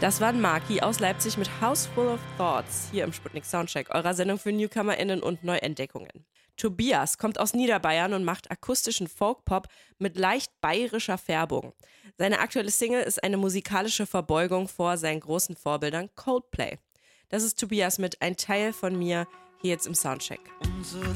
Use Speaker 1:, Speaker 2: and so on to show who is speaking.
Speaker 1: Das waren Maki aus Leipzig mit House Full of Thoughts hier im Sputnik Soundcheck, eurer Sendung für NewcomerInnen und Neuentdeckungen. Tobias kommt aus Niederbayern und macht akustischen Folk-Pop mit leicht bayerischer Färbung. Seine aktuelle Single ist eine musikalische Verbeugung vor seinen großen Vorbildern Coldplay. Das ist Tobias mit Ein Teil von mir hier jetzt im Soundcheck.